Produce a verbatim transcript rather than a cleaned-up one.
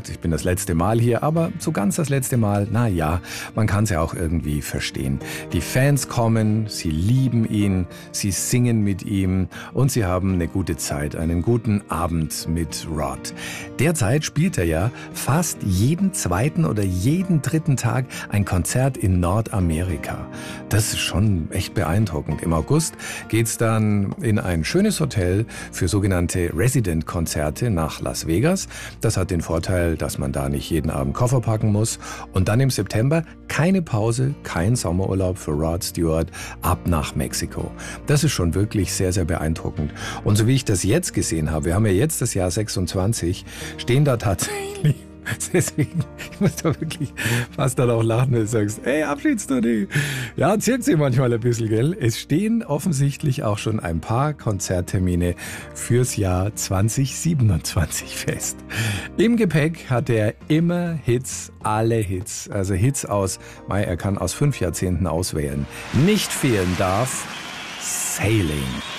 gesagt, ich bin das letzte Mal hier, aber so ganz das letzte Mal, na ja, man kann es ja auch irgendwie verstehen. Die Fans kommen, sie lieben ihn, sie singen mit ihm und sie haben eine gute Zeit, einen guten Abend mit Rod. Derzeit spielt er ja fast jeden zweiten oder jeden dritten Tag ein Konzert in Nordamerika. Das ist schon echt beeindruckend. Im August geht's dann in ein schönes Hotel für sogenannte Resident-Konzerte nach Las Vegas. Das hat den Vorteil, dass man da nicht jeden Abend Koffer packen muss. Und dann im September keine Pause, kein Sommerurlaub für Rod Stewart, ab nach Mexiko. Das ist schon wirklich sehr, sehr beeindruckend. Und so wie ich das jetzt gesehen habe, wir haben ja jetzt das Jahr sechsundzwanzig, stehen da tatsächlich, deswegen, ich muss da wirklich fast dann auch lachen, wenn du sagst, ey, Abschiedstournee. Ja, zirkt sie manchmal ein bisschen, gell? Es stehen offensichtlich auch schon ein paar Konzerttermine fürs Jahr zwanzig siebenundzwanzig fest. Im Gepäck hat er immer Hits, alle Hits. Also Hits aus, er kann aus fünf Jahrzehnten auswählen. Nicht fehlen darf Sailing.